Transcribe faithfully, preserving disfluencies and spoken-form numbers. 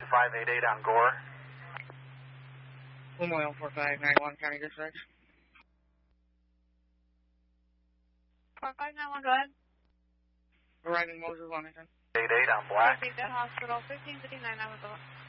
five eight eight on Gore. Memorial four five nine one, County Dispatch. four five nine one, go ahead. Arriving Moses, Wilmington. eight eight on Black. Beat the hospital, fifteen fifty-nine, I was